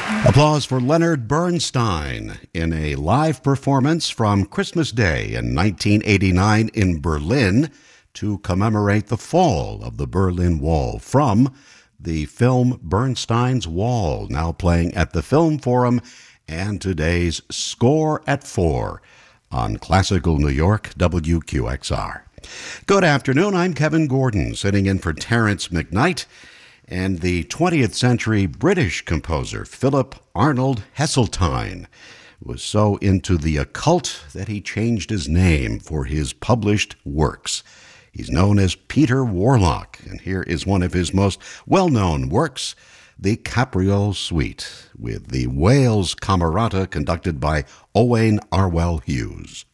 Applause for Leonard Bernstein in a live performance from Christmas Day in 1989 in Berlin to commemorate the fall of the Berlin Wall from the film Bernstein's Wall, now playing at the Film Forum, and today's Score at 4 on Classical New York WQXR. Good afternoon, I'm Kevin Gordon, sitting in for Terence McKnight. And the 20th century British composer Philip Arnold Heseltine was so into the occult that he changed his name for his published works. He's known as Peter Warlock, and here is one of his most well-known works, the Capriole Suite, with the Wales Camerata conducted by Owain Arwell Hughes.